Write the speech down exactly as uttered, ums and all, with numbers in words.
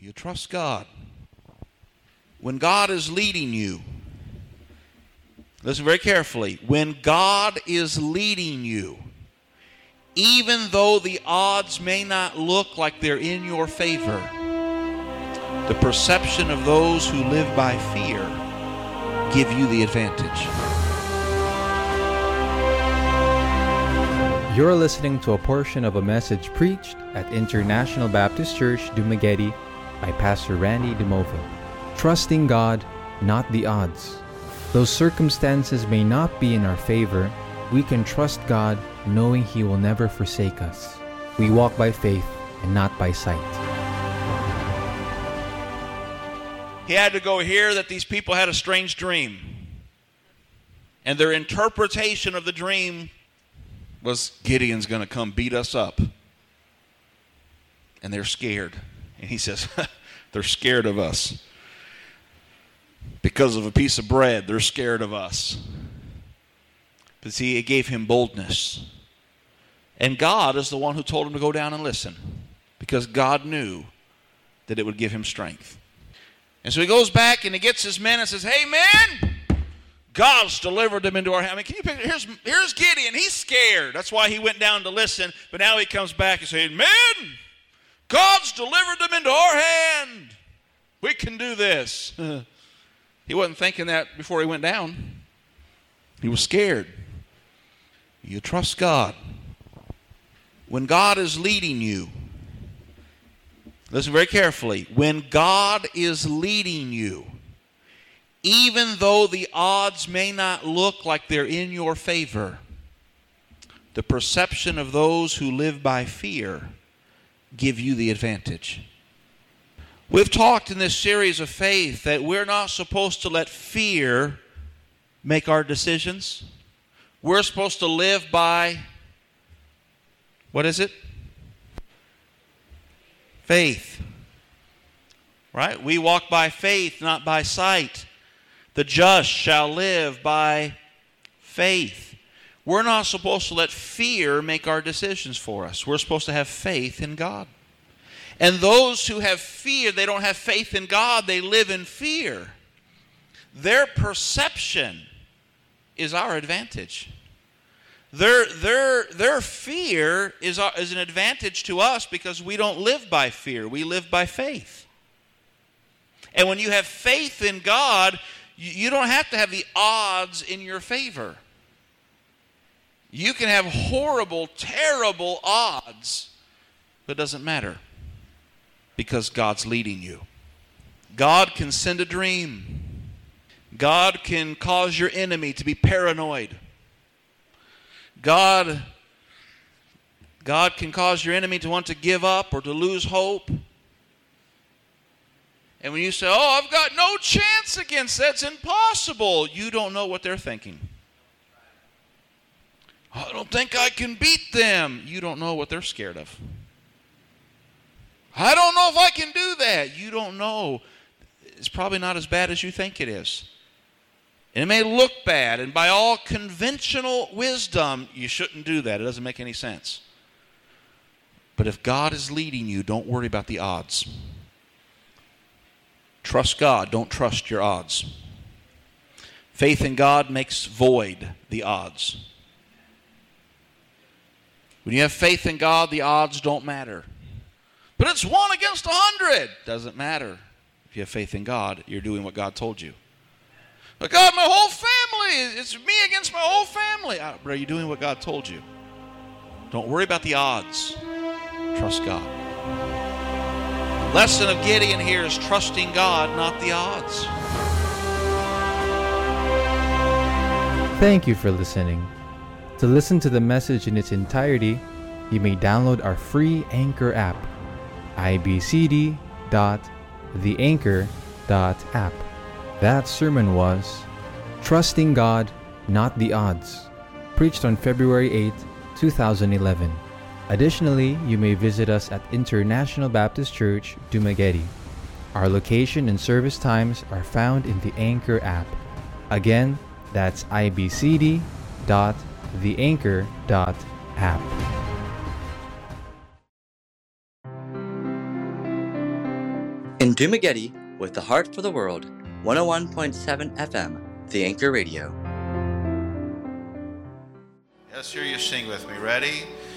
You trust God. When God is leading you, listen very carefully. When God is leading you, even though the odds may not look like they're in your favor, the perception of those who live by fear give you the advantage. You're listening to a portion of a message preached at International Baptist Church, Dumaguete by Pastor Randy DeMova. Trusting God, not the odds. Though circumstances may not be in our favor, we can trust God knowing He will never forsake us. We walk by faith and not by sight. He had to go hear that these people had a strange dream. And their interpretation of the dream was, Gideon's going to come beat us up. And they're scared. And he says, they're scared of us. Because of a piece of bread, they're scared of us. But see, it gave him boldness. And God is the one who told him to go down and listen. Because God knew that it would give him strength. And so he goes back and he gets his men and says, hey, men, God's delivered them into our hand. I mean, can you picture? Here's, here's Gideon. He's scared. That's why he went down to listen. But now he comes back and says, men, God's delivered them into our hand. We can do this. He wasn't thinking that before he went down. He was scared. You trust God. When God is leading you, listen very carefully. When God is leading you, even though the odds may not look like they're in your favor, the perception of those who live by fear give you the advantage. We've talked in this series of faith that we're not supposed to let fear make our decisions. We're supposed to live by, what is it? Faith. Right? We walk by faith, not by sight. The just shall live by faith. We're not supposed to let fear make our decisions for us. We're supposed to have faith in God. And those who have fear, they don't have faith in God, they live in fear. Their perception is our advantage. Their, their, their fear is, our, is an advantage to us because we don't live by fear. We live by faith. And when you have faith in God, you, you don't have to have the odds in your favor. You can have horrible, terrible odds, but it doesn't matter because God's leading you. God can send a dream. God can cause your enemy to be paranoid. God, God can cause your enemy to want to give up or to lose hope. And when you say, oh, I've got no chance against that, it's impossible, you don't know what they're thinking. I don't think I can beat them. You don't know what they're scared of. I don't know if I can do that. You don't know. It's probably not as bad as you think it is. And it may look bad, and by all conventional wisdom, you shouldn't do that. It doesn't make any sense. But if God is leading you, don't worry about the odds. Trust God. Don't trust your odds. Faith in God makes void the odds. When you have faith in God, the odds don't matter. But it's one against a hundred. Doesn't matter. If you have faith in God, you're doing what God told you. But God, my whole family, it's me against my whole family. But are you doing what God told you? Don't worry about the odds. Trust God. The lesson of Gideon here is trusting God, not the odds. Thank you for listening. To listen to the message in its entirety, you may download our free Anchor app, i b c d dot the anchor dot app. That sermon was Trusting God, Not the Odds, preached on February eighth, two thousand eleven. Additionally, you may visit us at International Baptist Church, Dumaguete. Our location and service times are found in the Anchor app. Again, that's i b c d dot the anchor dot app. In Dumageddon, with the heart for the world, one oh one point seven F M, The Anchor Radio. Let's hear you sing with me. Ready?